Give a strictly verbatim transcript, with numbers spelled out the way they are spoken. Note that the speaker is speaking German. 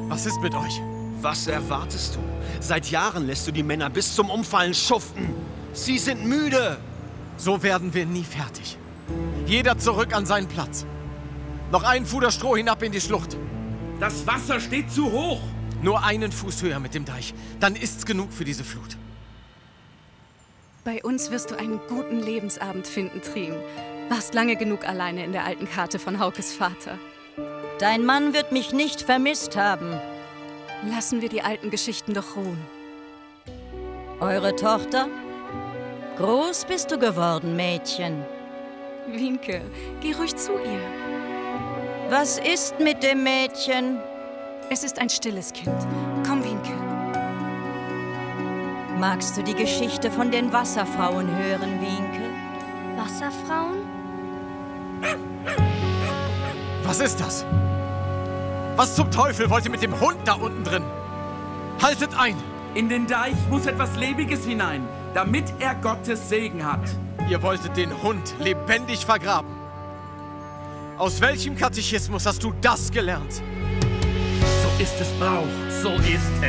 Was ist mit euch? Was erwartest du? Seit Jahren lässt du die Männer bis zum Umfallen schuften. Sie sind müde. So werden wir nie fertig. Jeder zurück an seinen Platz. Noch einen Fuder Stroh hinab in die Schlucht. Das Wasser steht zu hoch. Nur einen Fuß höher mit dem Deich. Dann ist's genug für diese Flut. Bei uns wirst du einen guten Lebensabend finden, Trim. Warst lange genug alleine in der alten Karte von Haukes Vater. Dein Mann wird mich nicht vermisst haben. Lassen wir die alten Geschichten doch ruhen. Eure Tochter? Groß bist du geworden, Mädchen. Wienke, geh ruhig zu ihr. Was ist mit dem Mädchen? Es ist ein stilles Kind. Komm, Wienke. Magst du die Geschichte von den Wasserfrauen hören, Wienke? Wasserfrauen? Was ist das? Was zum Teufel wollt ihr mit dem Hund da unten drin? Haltet ein! In den Deich muss etwas Lebiges hinein, damit er Gottes Segen hat. Ihr wolltet den Hund lebendig vergraben. Aus welchem Katechismus hast du das gelernt? So ist es auch. So ist es.